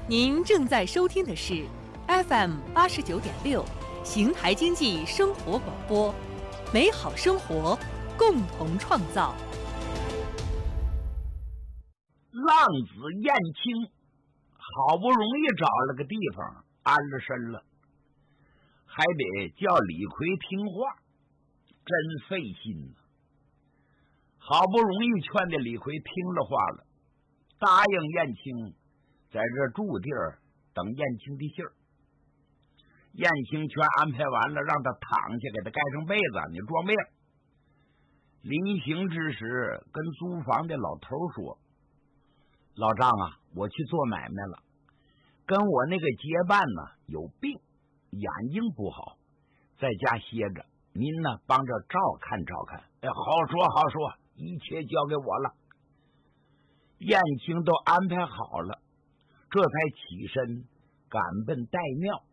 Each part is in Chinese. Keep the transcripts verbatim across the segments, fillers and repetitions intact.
您正在收听的是 F M 八十九点六邢台经济生活广播，美好生活，共同创造。 浪子燕青好不容易找了个地方安了身了，还得叫李逵听话，真费心呢。好不容易劝的李逵听了话了，答应燕青在这住地儿等燕青的信儿。燕青全安排完了，让他躺下，给他盖上被子，你装病。临行之时，跟租房的老头说：“老张啊，我去做买卖了，跟我那个结伴呢有病，眼睛不好，在家歇着，您呢帮着照看照看。”哎，好说好说，一切交给我了。燕青都安排好了，这才起身赶奔岱庙。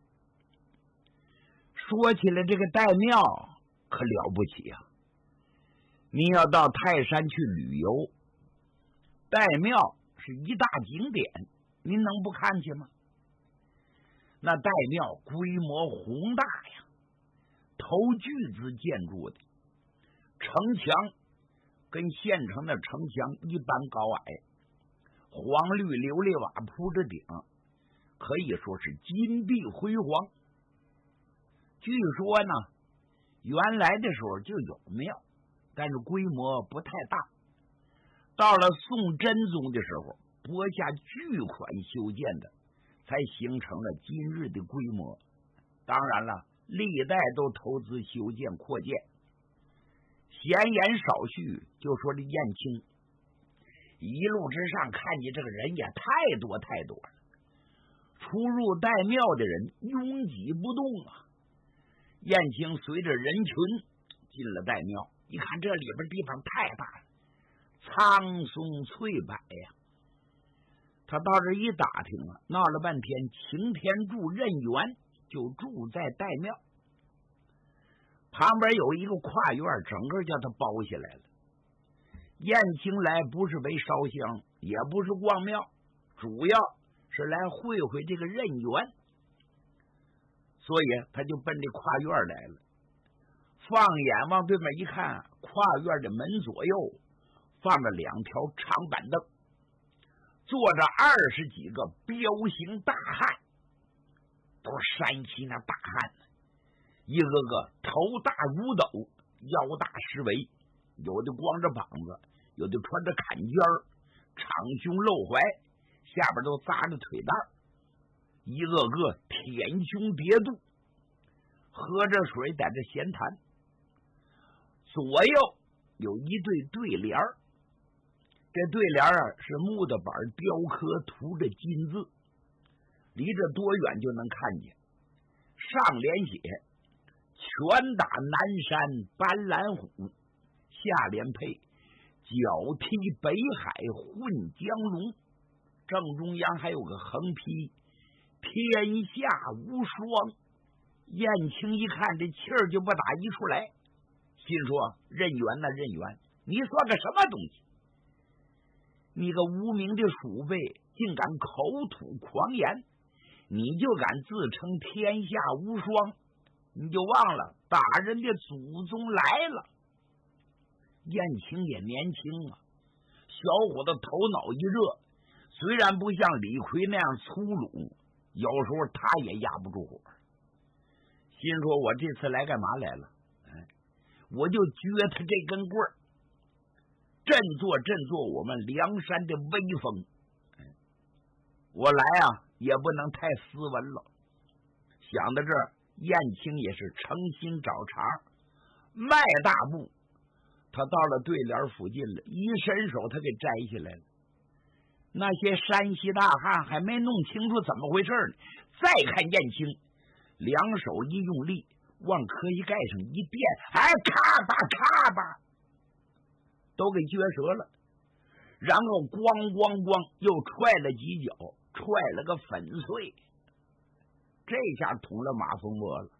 说起来，这个岱庙可了不起啊！您要到泰山去旅游，岱庙是一大景点，您能不看去吗？那岱庙规模宏大呀，头巨子建筑的，城墙跟县城的城墙一般高矮，黄绿琉璃瓦铺着顶，可以说是金碧辉煌。据说呢，原来的时候就有庙，但是规模不太大。到了宋真宗的时候，拨下巨款修建的，才形成了今日的规模。当然了，历代都投资修建扩建。闲言少叙，就说这燕青一路之上看见这个人也太多太多了，出入岱庙的人拥挤不动啊。燕青随着人群进了岱庙，一看这里边地方太大了，苍松翠柏呀。他到这一打听啊，闹了半天，擎天柱任园就住在岱庙旁边，有一个跨院，整个叫他包下来了。燕青来不是为烧香，也不是逛庙，主要是来会会这个任园，所以他就奔这跨院来了。放眼往对面一看，跨院的门左右放着两条长板凳，坐着二十几个彪形大汉，都是山西那大汉，一个个头大如斗，腰大狮围，有的光着膀子，有的穿着坎肩儿，敞胸露怀，下边都扎着腿带，一个个舔胸叠肚，喝着水在这闲谈。左右有一对对联儿，这对联儿是木的板雕刻，涂着金字，离着多远就能看见。上联写拳打南山斑斓虎，下联配脚踢北海混江龙，正中央还有个横批天下无双。燕青一看这气儿就不打一处来，心说任园呐任园，你算个什么东西？你个无名的鼠辈，竟敢口吐狂言，你就敢自称天下无双，你就忘了打人的祖宗来了。燕青也年轻啊，小伙子头脑一热，虽然不像李逵那样粗鲁，有时候他也压不住火，心说我这次来干嘛来了？哎，我就撅他这根棍儿，振作振作我们梁山的威风。哎，我来啊也不能太斯文了。想到这儿，燕青也是诚心找茬，迈大步，他到了对联附近了，一伸手他给摘下来了。那些山西大汉还没弄清楚怎么回事呢，再看燕青，两手一用力，往可以盖上一垫，哎，咔吧咔吧，都给撅折了，然后咣咣咣又踹了几脚，踹了个粉碎，这下捅了马蜂窝了。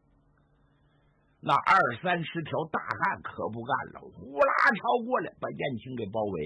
那二三十条大汉可不干了，呼啦朝过来把燕青给包围。